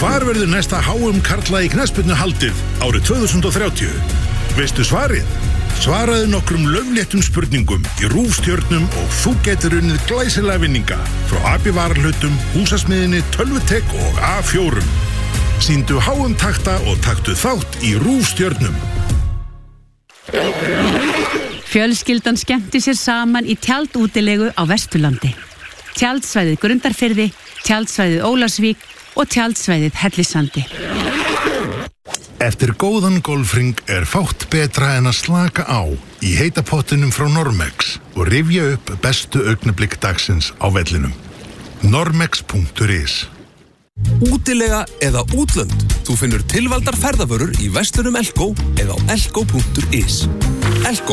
Hvar verður næsta HM karla í knattspyrnu haldið árið 2030? Veistu svarið? Svaraðu nokkrum laufléttum spurningum í RÚV-stjörnum og þú getur unnið glæsilega vinninga frá AB Varahlutum, Húsasmiðjunni, Tölvutek og A4. Sýndu HM takta og taktu þátt í RÚV-stjörnum. Fjölskyldan skemmti sér saman í tjaldútilegu á Vesturlandi. Tjaldsvæðið Grundarfirði, tjaldsvæðið Ólafsvík og tjaldsvæðið Hellisandi. Eftir góðan golfring fátt betra en að slaka á í heita pottinum frá Normex og rifja upp bestu augnablik dagsins á vellinum. Normex.is. Útilega eða útlönd. Þú finnur tilvaldar ferðavörur í verslunum Elko eða á elko.is. Elko.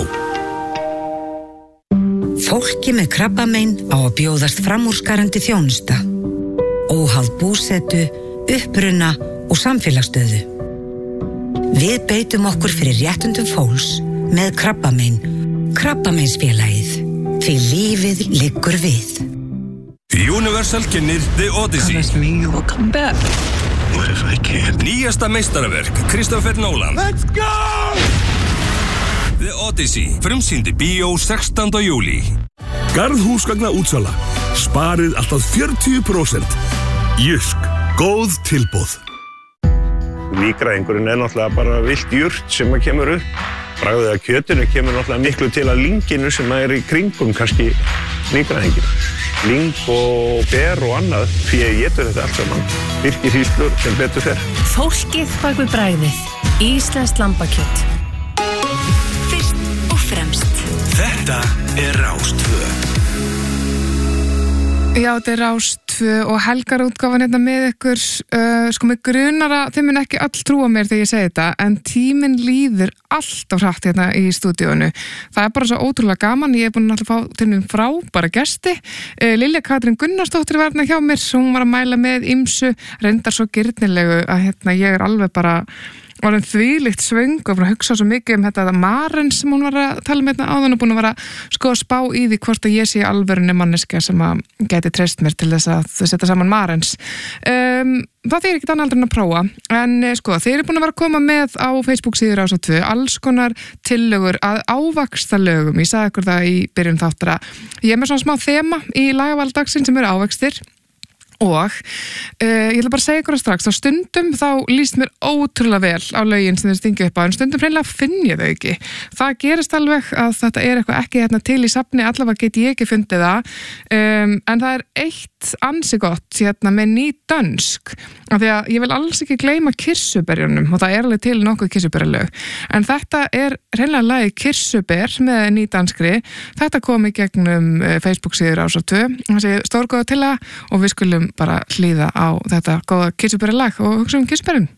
Fólki með krabbamein á að bjóðast framúrskarandi þjónusta. Óháð búsetu, uppruna og samfélagsstöðu. Við beitum okkur fyrir réttundum fólks með krabbamein. Krabbameinsfélagið. Því lífið liggur við. Universal kynnir The Odyssey. Promise me you will come back. What if I can't? Nýjasta meistaraverk Christopher Nolan. Let's go! The Odyssey. Frumsýndi bíó 16. júlí. Garðhúsgagna útsala. Sparið alltaf 40%. Jysk. Góð tilboð. Nýgræðingurinn náttúrulega bara villt jurt sem kemur upp. Bragðið af kjötinu kemur náttúrulega miklu til að lynginu sem í kringum kannski nýgræðingin. Lyng og ber og annað, því ég étur þetta allt saman. Birkihríslur sem betur fer. Fólkið bak við bragðið. Íslenskt lambakjöt. Fyrst og fremst. Þetta Rás 2. Já, þetta Rás 2 og helgarútgáfan hérna með ykkur. Mig grunar að þið mun ekki öll trúa mér þegar ég segi þetta, en tíminn líður alltaf hratt hérna í stúdíónu. Það bara svo ótrúlega gaman. Ég búin að fá til mér frábæra gesti. Lilja Katrín Gunnarsdóttir var hérna hjá mér, hún var að mæla með ýmsu, reyndar svo girnilegu að ég alveg bara orðin þvílíkt svöng og að hugsa svo mikið þetta Marens sem hún var að tala með hérna áðan og búin að vera spá í því hvort að ég sé alvörunni manneskja sem að geti treyst mér til þess að setja saman Marens. Það þýr ekkert annað en að prófa, en þeir eru búin að vera að koma með á Facebook síður Rás 2 alls konar tillögur að ávaxtalögum. Ég sagði ykkur það í byrjun þáttara. Ég með svona smá þema í lagavaldagsinn sem eru ávextir. Og ég ætla bara að segja ykkur strax, á stundum þá líst mér ótrúlega vel á lögin sem þeir stingi upp á, en stundum hreinlega finn ég þau ekki. Það gerist alveg að þetta eitthvað ekki hérna til í safni, allavega get ég ekki fundið það, en það eitt ansi gott hérna með ný dönsk, af því að ég vil alls ekki gleyma kirsuberjunum og það alveg til nokkuð kirsuberjalög, en þetta hreinlega lagið Kirsuber með ný danskri. Þetta kom í gegnum Facebook síður Rás 2, þessi stórgóða til það og við skulum bara hlýða á þetta góða kirsuberjalag og hugsa kirsuberjun.